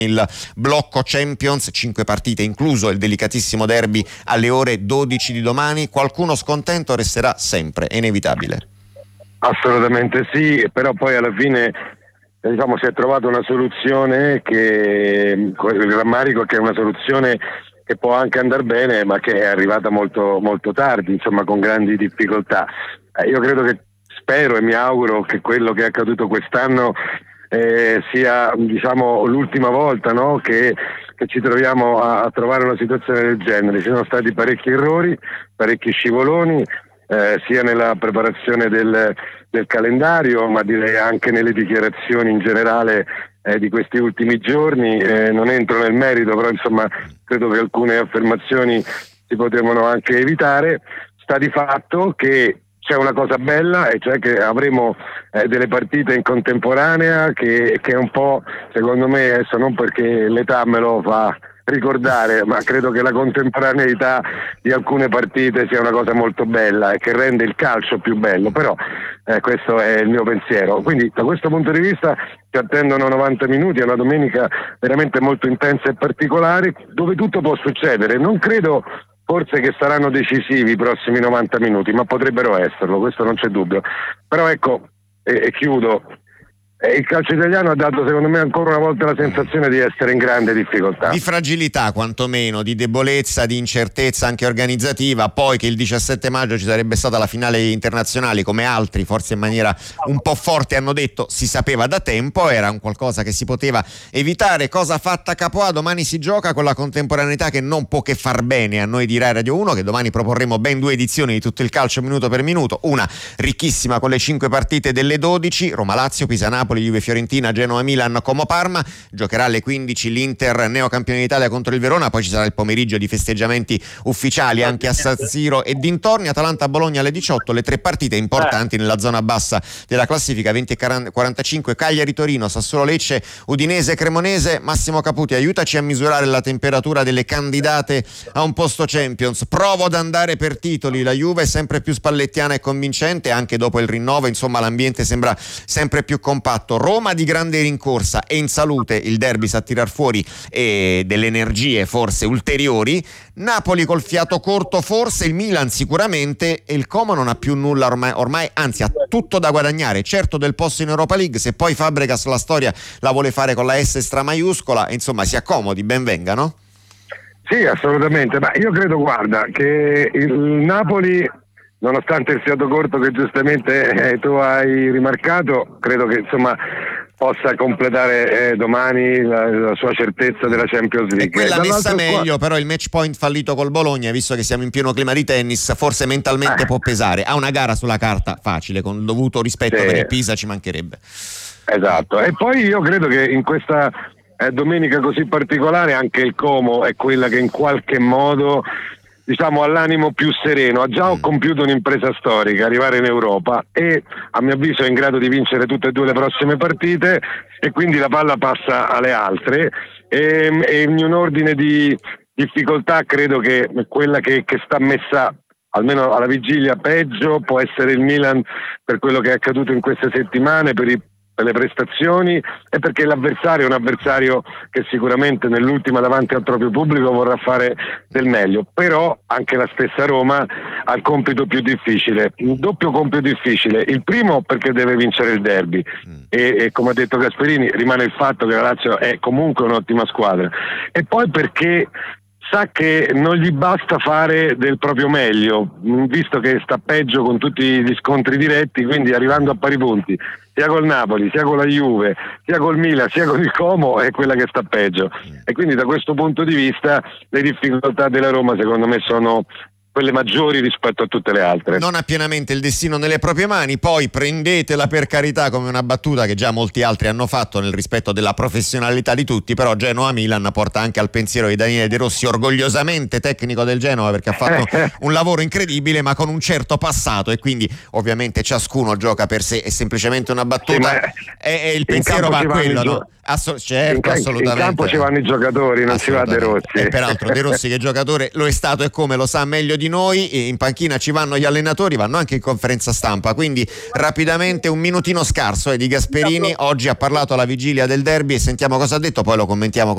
il blocco Champions, 5 partite incluso il delicatissimo derby alle ore 12 di domani. Qualcuno scontento resterà sempre, è inevitabile. Assolutamente sì, però poi alla fine si è trovata una soluzione che il rammarico che è una soluzione che può anche andare bene, ma che è arrivata molto, molto tardi, con grandi difficoltà. Io credo che, spero e mi auguro che quello che è accaduto quest'anno sia l'ultima volta, no? che ci troviamo a trovare una situazione del genere. Ci sono stati parecchi errori, parecchi scivoloni, sia nella preparazione del calendario, ma direi anche nelle dichiarazioni in generale di questi ultimi giorni. Non entro nel merito, però credo che alcune affermazioni si potevano anche evitare. Sta di fatto che c'è una cosa bella, e cioè che avremo delle partite in contemporanea che è un po', secondo me, adesso non perché l'età me lo fa ricordare, ma credo che la contemporaneità di alcune partite sia una cosa molto bella e che rende il calcio più bello, però questo è il mio pensiero. Quindi da questo punto di vista ci attendono 90 minuti, è una domenica veramente molto intensa e particolare, dove tutto può succedere. Non credo forse che saranno decisivi i prossimi 90 minuti, ma potrebbero esserlo, questo non c'è dubbio. Però ecco, e chiudo, il calcio italiano ha dato, secondo me, ancora una volta la sensazione di essere in grande difficoltà. Di fragilità, quantomeno, di debolezza, di incertezza anche organizzativa. Poi che il 17 maggio ci sarebbe stata la finale internazionale, come altri, forse in maniera un po' forte, hanno detto, si sapeva da tempo, era un qualcosa che si poteva evitare. Cosa fatta capo A, domani si gioca con la contemporaneità che non può che far bene a noi di Rai Radio 1, che domani proporremo ben 2 edizioni di tutto il calcio minuto per minuto, una ricchissima con le 5 partite delle 12, Roma-Lazio, Pisa-Napoli, Juve-Fiorentina, Genoa-Milan, Como-Parma. Giocherà alle 15 l'Inter, neocampione d'Italia, contro il Verona. Poi ci sarà il pomeriggio di festeggiamenti ufficiali anche a San Siro e dintorni. Atalanta-Bologna alle 18, le 3 partite importanti nella zona bassa della classifica, 20 e 45, Cagliari-Torino, Sassuolo-Lecce, Udinese-Cremonese. Massimo Caputi, aiutaci a misurare la temperatura delle candidate a un posto Champions. Provo ad andare per titoli, la Juve è sempre più spallettiana e convincente anche dopo il rinnovo, l'ambiente sembra sempre più compatto. Roma di grande rincorsa e in salute, il derby sa tirar fuori delle energie forse ulteriori. Napoli col fiato corto forse, il Milan sicuramente, e il Como non ha più nulla ormai, anzi ha tutto da guadagnare, certo del posto in Europa League. Se poi Fabregas la storia la vuole fare con la S stramaiuscola, si accomodi, ben venga, no? Sì, assolutamente, ma io credo, guarda, che il Napoli, nonostante il fiato corto che giustamente tu hai rimarcato, credo che possa completare domani la sua certezza della Champions League. E quella messa meglio, però il match point fallito col Bologna, visto che siamo in pieno clima di tennis, forse mentalmente può pesare. Ha una gara sulla carta facile, con il dovuto rispetto per il Pisa, ci mancherebbe. Esatto, e poi io credo che in questa domenica così particolare anche il Como è quella che in qualche modo ha l'animo più sereno, ha già compiuto un'impresa storica, arrivare in Europa, e a mio avviso è in grado di vincere tutte e 2 le prossime partite, e quindi la palla passa alle altre, e in un ordine di difficoltà credo che quella che sta messa almeno alla vigilia peggio può essere il Milan, per quello che è accaduto in queste settimane, per le prestazioni, e perché l'avversario è un avversario che sicuramente nell'ultima davanti al proprio pubblico vorrà fare del meglio. Però anche la stessa Roma ha il compito più difficile, un doppio compito difficile. Il primo perché deve vincere il derby e come ha detto Gasperini rimane il fatto che la Lazio è comunque un'ottima squadra, e poi perché sa che non gli basta fare del proprio meglio, visto che sta peggio con tutti gli scontri diretti, quindi arrivando a pari punti sia col Napoli, sia con la Juve, sia col Milan, sia con il Como, è quella che sta peggio. E quindi da questo punto di vista le difficoltà della Roma secondo me sono quelle maggiori rispetto a tutte le altre. Non ha pienamente il destino nelle proprie mani, poi prendetela per carità come una battuta che già molti altri hanno fatto nel rispetto della professionalità di tutti, però Genoa-Milan porta anche al pensiero di Daniele De Rossi, orgogliosamente tecnico del Genoa, perché ha fatto un lavoro incredibile ma con un certo passato, e quindi ovviamente ciascuno gioca per sé, è semplicemente una battuta, e il pensiero va a quello, no? Certo, assolutamente. In campo ci vanno i giocatori, non ci va De Rossi. E peraltro De Rossi che giocatore lo è stato, e come lo sa meglio di noi, e in panchina ci vanno gli allenatori, vanno anche in conferenza stampa. Quindi rapidamente un minutino scarso di Gasperini oggi ha parlato alla vigilia del derby, e sentiamo cosa ha detto, poi lo commentiamo.